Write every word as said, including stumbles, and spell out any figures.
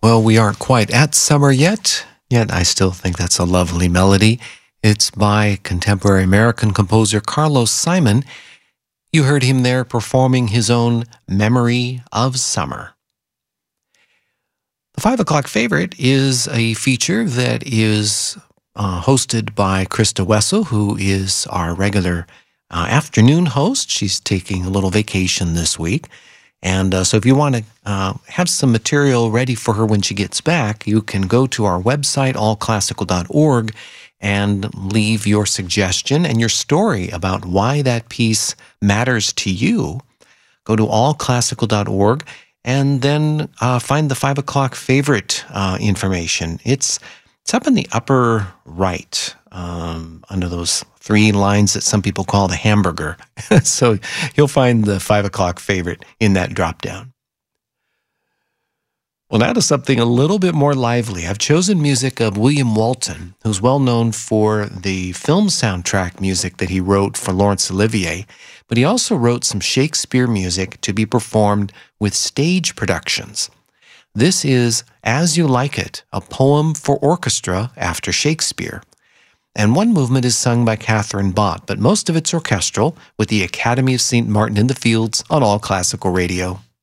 Well, we aren't quite at summer yet, yet I still think that's a lovely melody. It's by contemporary American composer Carlos Simon. You heard him there performing his own Memory of Summer. The five o'clock favorite is a feature that is uh, hosted by Krista Wessel, who is our regular uh, afternoon host. She's taking a little vacation this week. And uh, so if you want to uh, have some material ready for her when she gets back, you can go to our website, all classical dot org, and leave your suggestion and your story about why that piece matters to you. Go to all classical dot org and then uh, find the five o'clock favorite uh, information. It's, it's up in the upper right, um, under those three lines that some people call the hamburger. So you'll find the five o'clock favorite in that drop down. Well, now to something a little bit more lively. I've chosen music of William Walton, who's well known for the film soundtrack music that he wrote for Laurence Olivier, but he also wrote some Shakespeare music to be performed with stage productions. This is As You Like It, a poem for orchestra after Shakespeare. And one movement is sung by Catherine Bott, but most of it's orchestral with the Academy of Saint Martin in the Fields on All Classical Radio.